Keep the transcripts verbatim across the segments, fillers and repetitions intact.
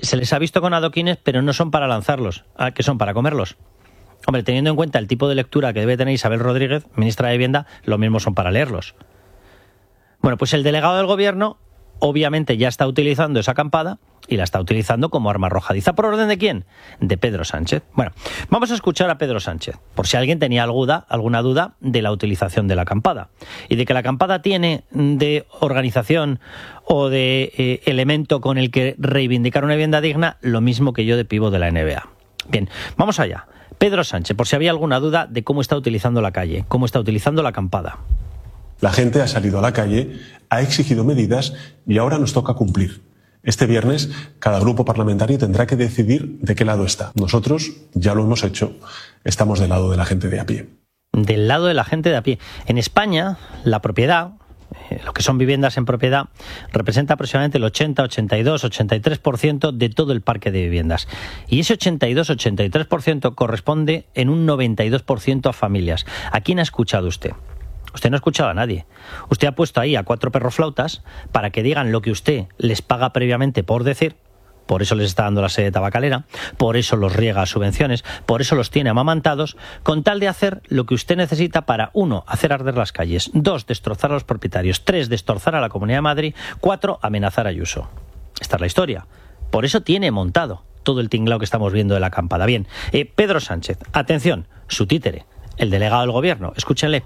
se les ha visto con adoquines, pero no son para lanzarlos, que son para comerlos. Hombre, teniendo en cuenta el tipo de lectura que debe tener Isabel Rodríguez, ministra de Vivienda, lo mismo son para leerlos. Bueno, pues el delegado del Gobierno obviamente ya está utilizando esa acampada y la está utilizando como arma arrojadiza. ¿Por orden de quién? De Pedro Sánchez. Bueno, vamos a escuchar a Pedro Sánchez, por si alguien tenía alguna, alguna duda de la utilización de la acampada. Y de que la acampada tiene de organización o de eh, elemento con el que reivindicar una vivienda digna, lo mismo que yo de pívot de la N B A. Bien, vamos allá. Pedro Sánchez, por si había alguna duda de cómo está utilizando la calle, cómo está utilizando la acampada. La gente ha salido a la calle, ha exigido medidas y ahora nos toca cumplir. Este viernes cada grupo parlamentario tendrá que decidir de qué lado está. Nosotros ya lo hemos hecho, estamos del lado de la gente de a pie. Del lado de la gente de a pie. En España, la propiedad, eh, lo que son viviendas en propiedad, representa aproximadamente el ochenta, ochenta y dos, ochenta y tres por ciento de todo el parque de viviendas. Y ese ochenta y dos, ochenta y tres por ciento corresponde en un noventa y dos por ciento a familias. ¿A quién ha escuchado usted? Usted no ha escuchado a nadie. Usted ha puesto ahí a cuatro perroflautas para que digan lo que usted les paga previamente por decir. Por eso les está dando la sede tabacalera, por eso los riega a subvenciones, por eso los tiene amamantados, con tal de hacer lo que usted necesita para, uno, hacer arder las calles, dos, destrozar a los propietarios, tres, destrozar a la Comunidad de Madrid, cuatro, amenazar a Ayuso. Esta es la historia. Por eso tiene montado todo el tinglao que estamos viendo de la acampada. Bien, eh, Pedro Sánchez, atención, su títere, el delegado del Gobierno, escúchenle.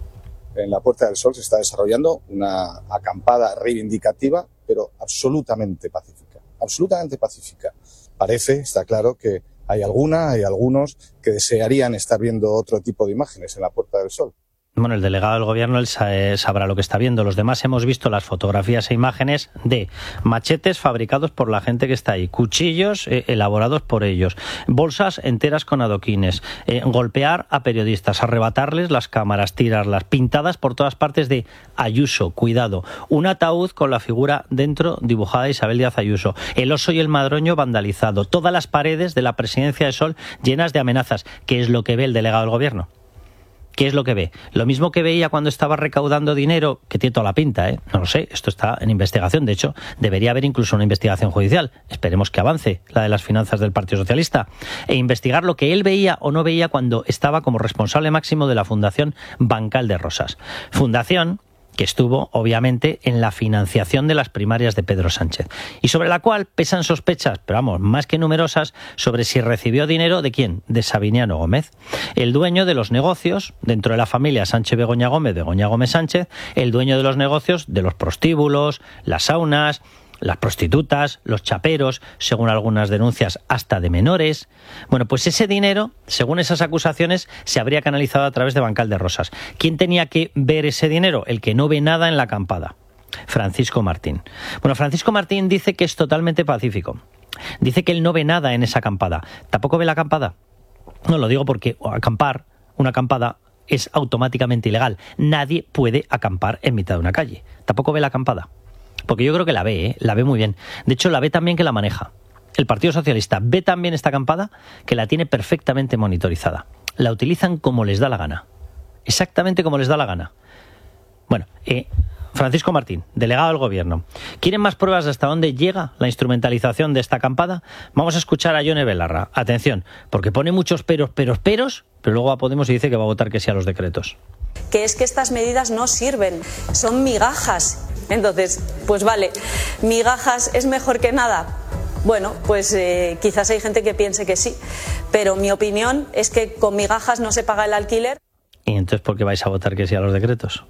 En la Puerta del Sol se está desarrollando una acampada reivindicativa, pero absolutamente pacífica. Absolutamente pacífica. Parece, está claro, que hay alguna, hay algunos que desearían estar viendo otro tipo de imágenes en la Puerta del Sol. Bueno, el delegado del Gobierno él sabrá lo que está viendo. Los demás hemos visto las fotografías e imágenes de machetes fabricados por la gente que está ahí, cuchillos eh, elaborados por ellos, bolsas enteras con adoquines, eh, golpear a periodistas, arrebatarles las cámaras, tirarlas, pintadas por todas partes de Ayuso, cuidado, un ataúd con la figura dentro dibujada de Isabel Díaz Ayuso, el oso y el madroño vandalizado, todas las paredes de la Presidencia de Sol llenas de amenazas. ¿Qué es lo que ve el delegado del Gobierno? ¿Qué es lo que ve? Lo mismo que veía cuando estaba recaudando dinero, que tiene toda la pinta, ¿eh? No lo sé, esto está en investigación. De hecho, debería haber incluso una investigación judicial. Esperemos que avance la de las finanzas del Partido Socialista. E investigar lo que él veía o no veía cuando estaba como responsable máximo de la Fundación Bancal de Rosas. Fundación que estuvo, obviamente, en la financiación de las primarias de Pedro Sánchez, y sobre la cual pesan sospechas, pero vamos, más que numerosas, sobre si recibió dinero de quién, de Sabiniano Gómez, el dueño de los negocios, dentro de la familia Sánchez-Begoña Gómez, Begoña Gómez Sánchez, el dueño de los negocios de los prostíbulos, las saunas, las prostitutas, los chaperos, según algunas denuncias, hasta de menores. Bueno, pues ese dinero, según esas acusaciones, se habría canalizado a través de Bancal de Rosas. ¿Quién tenía que ver ese dinero? El que no ve nada en la acampada. Francisco Martín. Bueno, Francisco Martín dice que es totalmente pacífico. Dice que él no ve nada en esa acampada. ¿Tampoco ve la acampada? No, lo digo porque acampar, una acampada, es automáticamente ilegal. Nadie puede acampar en mitad de una calle. ¿Tampoco ve la acampada? Porque yo creo que la ve, ¿eh? La ve muy bien. De hecho, la ve tan bien que la maneja. El Partido Socialista ve tan bien esta acampada que la tiene perfectamente monitorizada. La utilizan como les da la gana. Exactamente como les da la gana. Bueno, eh, Francisco Martín, delegado del Gobierno. ¿Quieren más pruebas de hasta dónde llega la instrumentalización de esta acampada? Vamos a escuchar a Yone Belarra. Atención, porque pone muchos peros, peros, peros, pero luego a Podemos y dice que va a votar que sí a los decretos. Que es que estas medidas no sirven, son migajas. Entonces, pues vale, migajas es mejor que nada. Bueno, pues eh, quizás hay gente que piense que sí, pero mi opinión es que con migajas no se paga el alquiler. ¿Y entonces por qué vais a votar que sí a los decretos?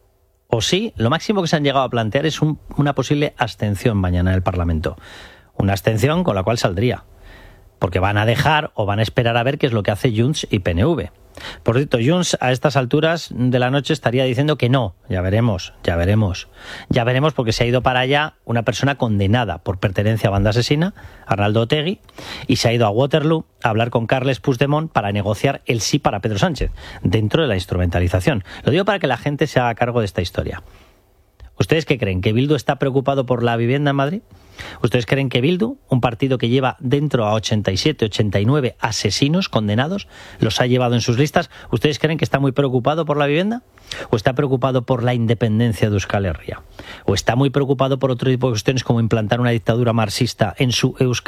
O sí, lo máximo que se han llegado a plantear es un, una posible abstención mañana en el Parlamento. Una abstención con la cual saldría. Porque van a dejar o van a esperar a ver qué es lo que hace Junts y P N V. Por cierto, Junts a estas alturas de la noche estaría diciendo que no. Ya veremos, ya veremos. Ya veremos porque se ha ido para allá una persona condenada por pertenencia a banda asesina, Arnaldo Otegi, y se ha ido a Waterloo a hablar con Carles Puigdemont para negociar el sí para Pedro Sánchez, dentro de la instrumentalización. Lo digo para que la gente se haga cargo de esta historia. ¿Ustedes qué creen? ¿Que Bildu está preocupado por la vivienda en Madrid? ¿Ustedes creen que Bildu, un partido que lleva dentro a ochenta y siete, ochenta y nueve asesinos condenados, los ha llevado en sus listas? ¿Ustedes creen que está muy preocupado por la vivienda? ¿O está preocupado por la independencia de Euskal Herria? ¿O está muy preocupado por otro tipo de cuestiones como implantar una dictadura marxista en su Euskal